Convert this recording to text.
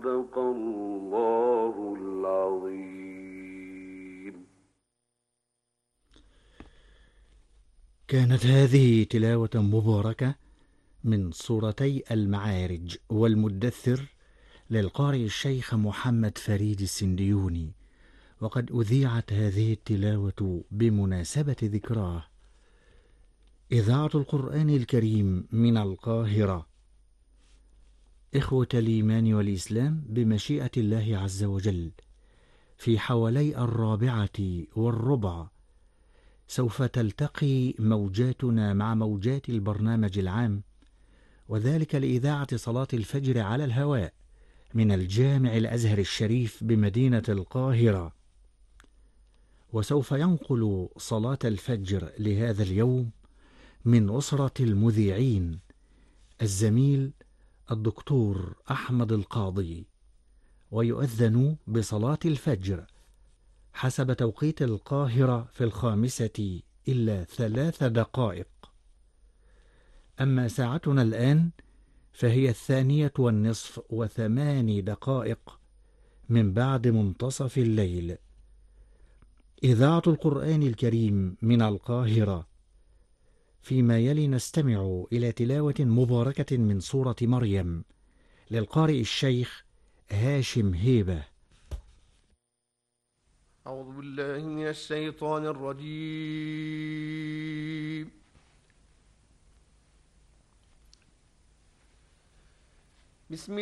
صدق الله العظيم. كانت هذه تلاوة مباركة من سورتي المعارج والمدثر للقارئ الشيخ محمد فريد السنديوني، وقد أذيعت هذه التلاوة بمناسبة ذكراه. إذاعة القرآن الكريم من القاهرة. إخوة الإيمان والإسلام، بمشيئة الله عز وجل في حوالي 4:15 سوف تلتقي موجاتنا مع موجات البرنامج العام، وذلك لإذاعة صلاة الفجر على الهواء من الجامع الأزهر الشريف بمدينة القاهرة. وسوف ينقل صلاة الفجر لهذا اليوم من أسرة المذيعين الزميل الدكتور أحمد القاضي، ويؤذن بصلاة الفجر حسب توقيت القاهرة في 5:03. أما ساعتنا الآن فهي 2:08 من بعد منتصف الليل. إذاعة القرآن الكريم من القاهرة. فيما يلي نستمع إلى تلاوة مباركة من سورة مريم للقارئ الشيخ هاشم هيبة. أعوذ بالله من الشيطان الرجيم. بسم